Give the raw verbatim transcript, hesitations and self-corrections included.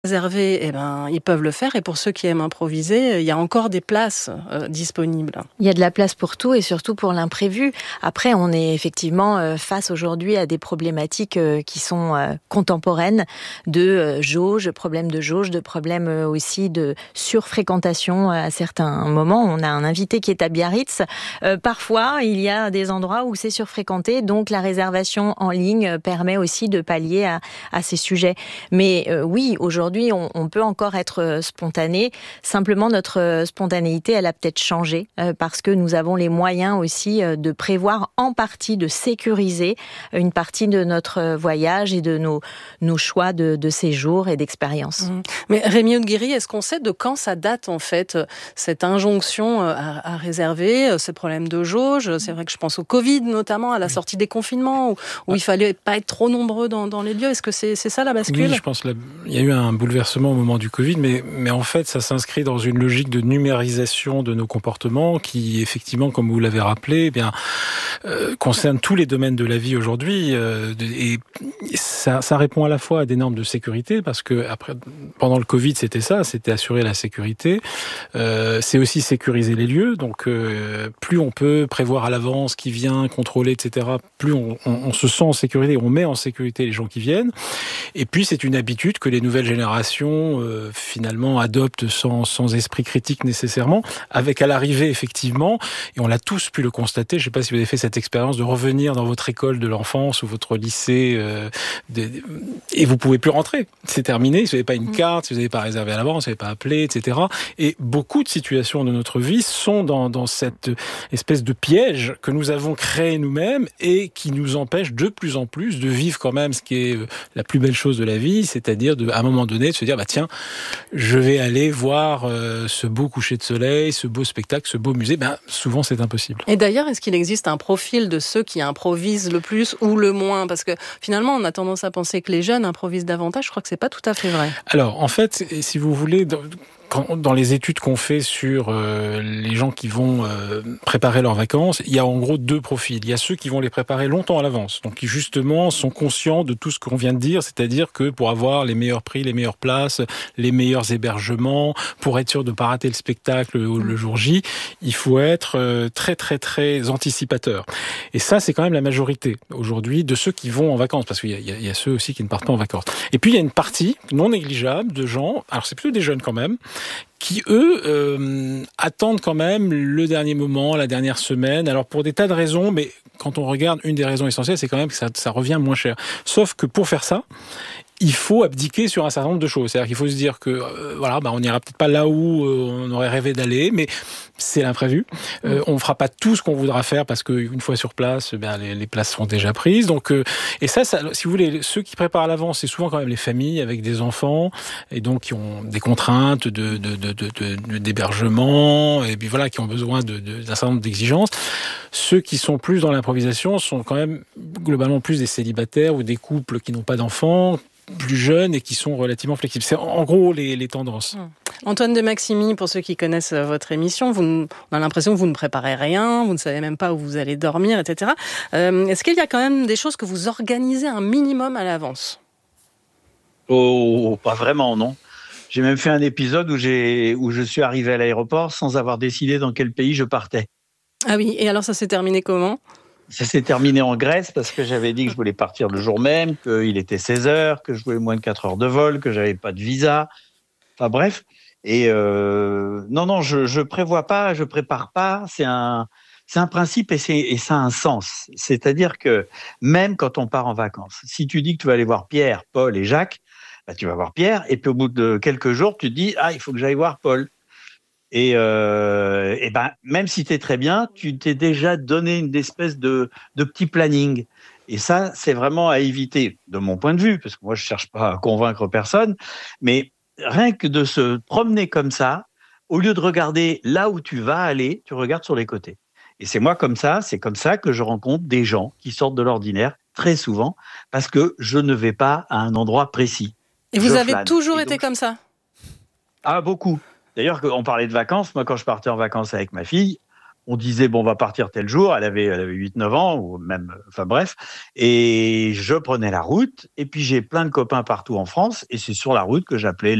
Réservés, eh ben, ils peuvent le faire et pour ceux qui aiment improviser, il y a encore des places euh, disponibles. Il y a de la place pour tout et surtout pour l'imprévu. Après, on est effectivement euh, face aujourd'hui à des problématiques euh, qui sont euh, contemporaines de euh, jauge, problèmes de jauge, de problèmes euh, aussi de surfréquentation à certains moments. On a un invité qui est à Biarritz. Euh, parfois, il y a des endroits où c'est surfréquenté, donc la réservation en ligne permet aussi de pallier à, à ces sujets. Mais euh, oui, aujourd'hui, Aujourd'hui, on, on peut encore être spontané. Simplement, notre spontanéité, elle a peut-être changé euh, parce que nous avons les moyens aussi euh, de prévoir en partie, de sécuriser une partie de notre voyage et de nos, nos choix de, de séjour et d'expérience. Mmh. Mais Rémi Aude-Guéry, est-ce qu'on sait de quand ça date en fait, cette injonction à, à réserver, ces problèmes de jauge? C'est vrai que je pense au Covid notamment, à la sortie des confinements, où, où ah. il fallait pas être trop nombreux dans, dans les lieux. Est-ce que c'est, c'est ça la bascule? Oui, je pense qu'il y a eu un bouleversement au moment du Covid, mais, mais en fait, ça s'inscrit dans une logique de numérisation de nos comportements qui, effectivement, comme vous l'avez rappelé, eh bien, euh, concerne tous les domaines de la vie aujourd'hui. Euh, et ça, ça répond à la fois à des normes de sécurité, parce que après, pendant le Covid, c'était ça, c'était assurer la sécurité. Euh, c'est aussi sécuriser les lieux. Donc, euh, plus on peut prévoir à l'avance qui vient, contrôler, et cetera, plus on, on, on se sent en sécurité, on met en sécurité les gens qui viennent. Et puis, c'est une habitude que les nouvelles générations, euh, finalement, adoptent sans, sans esprit critique nécessairement, avec à l'arrivée, effectivement, et on l'a tous pu le constater, je ne sais pas si vous avez fait cette expérience de revenir dans votre école de l'enfance ou votre lycée, euh, de, et vous ne pouvez plus rentrer. C'est terminé, si vous n'avez pas une carte, si vous n'avez pas réservé à l'avance, si vous n'avez pas appelé, et cetera. Et beaucoup de situations de notre vie sont dans, dans cette espèce de piège que nous avons créé nous-mêmes et qui nous empêche de plus en plus de vivre quand même ce qui est la plus belle chose de la vie, c'est-à-dire de, à un moment donné de se dire bah tiens, je vais aller voir euh, ce beau coucher de soleil, ce beau spectacle, ce beau musée. Ben souvent c'est impossible. Et d'ailleurs, est-ce qu'il existe un profil de ceux qui improvisent le plus ou le moins? Parce que finalement, on a tendance à penser que les jeunes improvisent davantage. Je crois que c'est pas tout à fait vrai. Alors en fait, si vous voulez, dans les études qu'on fait sur euh, les gens qui vont euh, préparer leurs vacances, il y a en gros deux profils. Il y a ceux qui vont les préparer longtemps à l'avance, donc qui justement sont conscients de tout ce qu'on vient de dire, c'est-à-dire que pour avoir les meilleurs prix, les meilleures places, les meilleurs hébergements, pour être sûr de ne pas rater le spectacle le, le jour J, il faut être euh, très très très anticipateur. Et ça, c'est quand même la majorité aujourd'hui de ceux qui vont en vacances, parce qu'il y a, il y a ceux aussi qui ne partent pas en vacances. Et puis il y a une partie non négligeable de gens, alors c'est plutôt des jeunes quand même, qui, eux, euh, attendent quand même le dernier moment, la dernière semaine. Alors, pour des tas de raisons, mais quand on regarde, une des raisons essentielles, c'est quand même que ça, ça revient moins cher. Sauf que pour faire ça, il faut abdiquer sur un certain nombre de choses. C'est-à-dire qu'il faut se dire que, euh, voilà, bah, on n'ira peut-être pas là où euh, on aurait rêvé d'aller, mais c'est l'imprévu. Euh, on ne fera pas tout ce qu'on voudra faire parce qu'une fois sur place, ben, les, les places seront déjà prises. Donc, euh, et ça, ça, si vous voulez, ceux qui préparent à l'avance, c'est souvent quand même les familles avec des enfants et donc qui ont des contraintes de, de, de, de, de, d'hébergement et puis voilà, qui ont besoin de, de, d'un certain nombre d'exigences. Ceux qui sont plus dans l'improvisation sont quand même globalement plus des célibataires ou des couples qui n'ont pas d'enfants, plus jeunes et qui sont relativement flexibles. C'est en gros les, les tendances. Mmh. Antoine de Maximi, pour ceux qui connaissent votre émission, vous, on a l'impression que vous ne préparez rien, vous ne savez même pas où vous allez dormir, et cetera. Euh, est-ce qu'il y a quand même des choses que vous organisez un minimum à l'avance? Oh, pas vraiment, non. J'ai même fait un épisode où, j'ai, où je suis arrivé à l'aéroport sans avoir décidé dans quel pays je partais. Ah oui, et alors ça s'est terminé comment? Ça s'est terminé en Grèce parce que j'avais dit que je voulais partir le jour même, qu'il était seize heures, que je voulais moins de quatre heures de vol, que j'avais pas de visa. Enfin bref. Et euh, non, non, je, je prévois pas, je prépare pas. C'est un, c'est un principe et, c'est, et ça a un sens. C'est-à-dire que même quand on part en vacances, si tu dis que tu vas aller voir Pierre, Paul et Jacques, bah, tu vas voir Pierre et puis au bout de quelques jours, tu te dis ah, il faut que j'aille voir Paul. Et, euh, et ben, même si tu es très bien, tu t'es déjà donné une espèce de, de petit planning. Et ça, c'est vraiment à éviter, de mon point de vue, parce que moi, je cherche pas à convaincre personne, mais rien que de se promener comme ça, au lieu de regarder là où tu vas aller, tu regardes sur les côtés. Et c'est moi comme ça, c'est comme ça que je rencontre des gens qui sortent de l'ordinaire, très souvent, parce que je ne vais pas à un endroit précis. Et vous je avez flâne. toujours Et été donc, comme ça? Ah, beaucoup. D'ailleurs, on parlait de vacances. Moi, quand je partais en vacances avec ma fille, on disait, bon, on va partir tel jour. Elle avait, elle avait huit neuf ans, ou même, enfin bref. Et je prenais la route. Et puis, j'ai plein de copains partout en France. Et c'est sur la route que j'appelais